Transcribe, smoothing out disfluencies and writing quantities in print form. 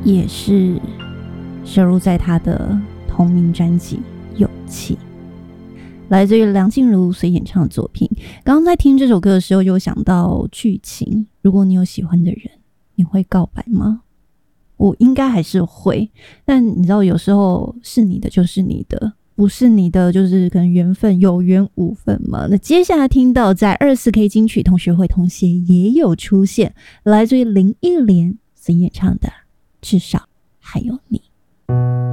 也是收录在他的同名专辑《勇气》，来自于梁静茹所演唱的作品。刚刚在听这首歌的时候，就想到剧情，如果你有喜欢的人，你会告白吗？我应该还是会，但你知道有时候是你的就是你的，不是你的就是可能缘分有缘无分嘛。那接下来听到在24K 金曲同学会同协也有出现，来自于林忆莲所演唱的《至少还有你》。